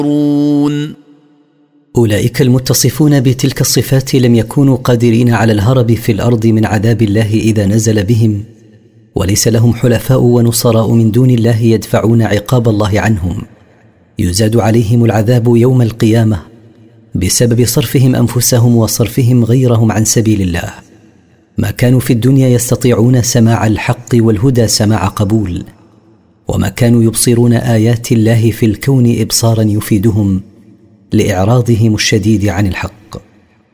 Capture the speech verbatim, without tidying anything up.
أولئك المتصفون بتلك الصفات لم يكونوا قادرين على الهرب في الأرض من عذاب الله إذا نزل بهم، وليس لهم حلفاء ونصراء من دون الله يدفعون عقاب الله عنهم. يزاد عليهم العذاب يوم القيامة بسبب صرفهم أنفسهم وصرفهم غيرهم عن سبيل الله. ما كانوا في الدنيا يستطيعون سماع الحق والهدى سماع قبول، وما كانوا يبصرون آيات الله في الكون إبصارا يفيدهم لإعراضهم الشديد عن الحق.